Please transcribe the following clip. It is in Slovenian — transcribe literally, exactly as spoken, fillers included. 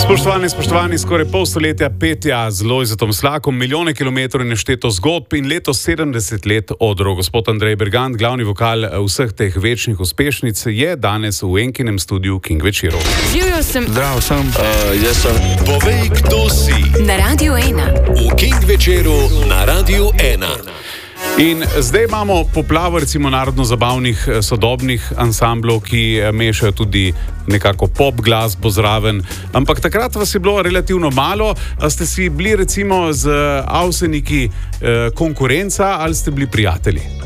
Spoštovani, spoštovani, skoraj pol stoletja petja z Lojzetom Slakom, milijone kilometrov in nešteto zgodb in letos sedemdeset let odrov. Gospod Andrej Bergant, glavni vokal vseh teh večnih uspešnic, je danes v Enkinem studiu King Večeru. Živjo sem. Zdrav sem. Uh, jaz sem. Povej, kdo si. Na Radiu ena. V King Večeru na Radiu ena. In zdaj imamo poplavo recimo narodno-zabavnih sodobnih ansamblov, ki mešajo tudi nekako pop glasbo zraven. Ampak takrat vas je bilo relativno malo. A ste si bili recimo z Avseniki konkurenca ali ste bili prijatelji?